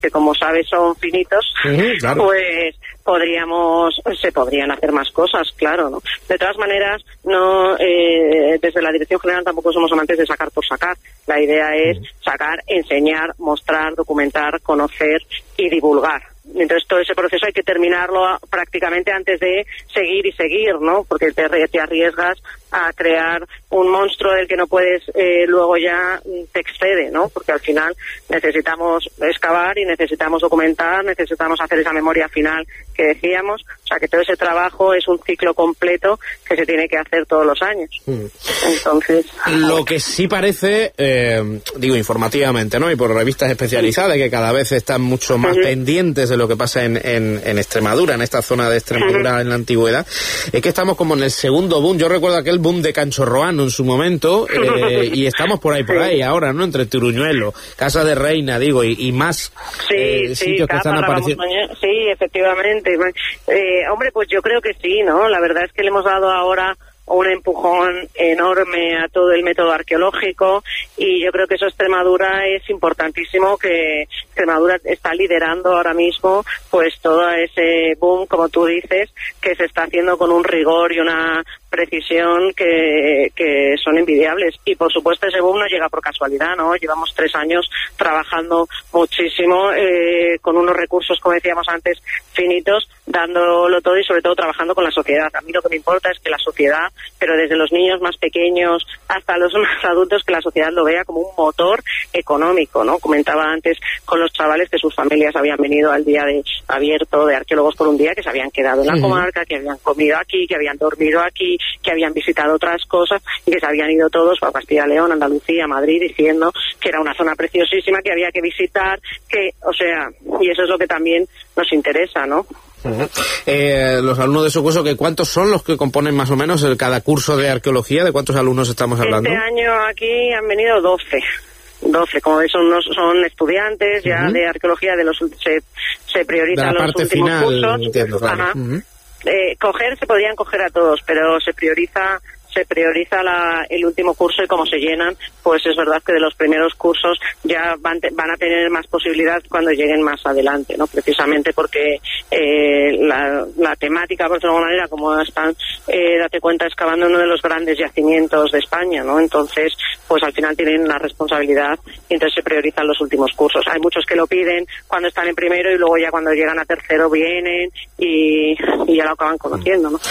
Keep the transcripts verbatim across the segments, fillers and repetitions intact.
que como sabes son finitos, uh-huh, claro. pues podríamos, se podrían hacer más cosas, claro, ¿no? De todas maneras, no eh, desde la Dirección General tampoco somos amantes de sacar por sacar. La idea es sacar, enseñar, mostrar, documentar, conocer y divulgar. Entonces todo ese proceso hay que terminarlo prácticamente antes de seguir y seguir, ¿no? Porque te, te arriesgas a crear un monstruo del que no puedes, eh, luego ya te excede, ¿no? Porque al final necesitamos excavar y necesitamos documentar, necesitamos hacer esa memoria final que decíamos. O sea que todo ese trabajo es un ciclo completo que se tiene que hacer todos los años. Mm. Entonces... Lo que sí parece, eh, digo informativamente, ¿no? Y por revistas especializadas que cada vez están mucho más uh-huh. pendientes de lo que pasa en, en, en Extremadura, en esta zona de Extremadura uh-huh. en la antigüedad, es que estamos como en el segundo boom. Yo recuerdo aquel boom de Canchorroano en su momento, eh, y estamos por ahí, por sí. ahí ahora, ¿no? Entre Turuñuelo, Casa de Reina, digo, y, y más sí, eh, sí, sitios que están apareciendo. Sí, efectivamente. Eh, hombre, pues yo creo que sí, ¿no? La verdad es que le hemos dado ahora un empujón enorme a todo el método arqueológico y yo creo que eso Extremadura es importantísimo, que Extremadura está liderando ahora mismo pues todo ese boom, como tú dices, que se está haciendo con un rigor y una precisión que, que son envidiables. Y por supuesto ese boom no llega por casualidad, ¿no? Llevamos tres años trabajando muchísimo, eh, con unos recursos, como decíamos antes, finitos, dándolo todo y sobre todo trabajando con la sociedad. A mí lo que me importa es que la sociedad, pero desde los niños más pequeños hasta los más adultos, que la sociedad lo vea como un motor económico, ¿no? Comentaba antes con los chavales que sus familias habían venido al día de abierto de Arqueólogos por un Día, que se habían quedado en la uh-huh. comarca, que habían comido aquí, que habían dormido aquí, que habían visitado otras cosas y que se habían ido todos a Castilla y León, Andalucía, Madrid, diciendo que era una zona preciosísima, que había que visitar, que, o sea, y eso es lo que también nos interesa, ¿no? Uh-huh. Eh, los alumnos de su curso, ¿que cuántos son los que componen más o menos el, cada curso de arqueología? ¿De cuántos alumnos estamos hablando? Este año aquí han venido doce. doce, como ves, son, son estudiantes ya uh-huh. de arqueología, de los se, se priorizan los últimos final, cursos. Entiendo, claro. Ajá. Uh-huh. Eh, coger se podrían coger a todos, pero se prioriza se prioriza la, el último curso, y como se llenan, pues es verdad que de los primeros cursos ya van, te, van a tener más posibilidad cuando lleguen más adelante, ¿no? Precisamente porque eh, la, la temática, por decirlo de alguna manera, como están, eh, date cuenta, excavando uno de los grandes yacimientos de España, ¿no? Entonces, pues al final tienen la responsabilidad y entonces se priorizan los últimos cursos. Hay muchos que lo piden cuando están en primero y luego ya cuando llegan a tercero vienen y, y ya lo acaban conociendo, ¿no?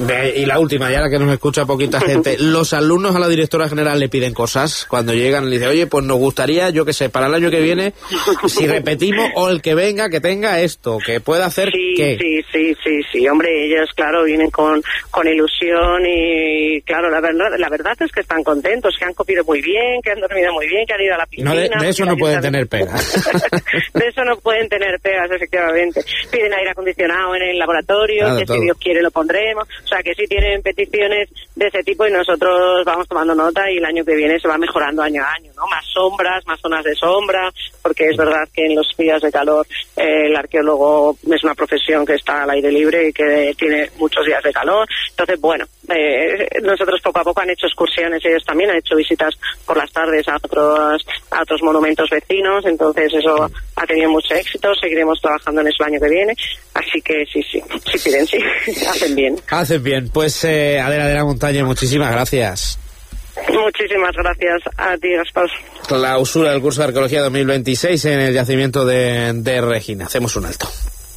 Y la última, ya la que nos escucha poquita gente, los alumnos a la directora general le piden cosas cuando llegan, le dicen, oye, pues nos gustaría, yo qué sé, para el año que viene, si repetimos, o el que venga, que tenga esto, que pueda hacer sí, qué. Sí, sí, sí, sí, hombre, ellos, claro, vienen con, con ilusión y, claro, la verdad, la verdad es que están contentos, que han comido muy bien, que han dormido muy bien, que han ido a la piscina. No, de, de eso no pueden tener pegas. De eso no pueden tener pegas, efectivamente. Piden aire acondicionado en el laboratorio, claro, que todo. Si Dios quiere lo pondremos, o sea, que sí tienen peticiones de ese tipo y nosotros vamos tomando nota y el año que viene se va mejorando año a año, ¿no? Más sombras, más zonas de sombra, porque es verdad que en los días de calor eh, el arqueólogo es una profesión que está al aire libre y que tiene muchos días de calor. Entonces, bueno, eh, nosotros poco a poco han hecho excursiones, ellos también han hecho visitas por las tardes a otros, a otros monumentos vecinos, entonces eso ha tenido mucho éxito, seguiremos trabajando en eso el año que viene, así que sí, sí, sí piden, sí, hacen bien. Hacen bien, pues eh, Adela de la Montaña, muchísimas gracias. Muchísimas gracias a ti, Gaspar. Clausura del curso de Arqueología dos mil veintiséis en el yacimiento de, de Regina. Hacemos un alto.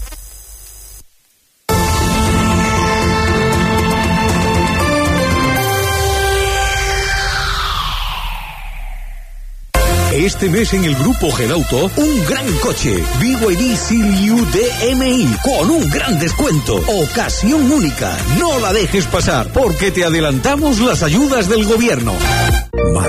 Este mes en el Grupo Gedauto, un gran coche, B Y D Seal-U D M I, con un gran descuento. Ocasión única. No la dejes pasar, porque te adelantamos las ayudas del gobierno.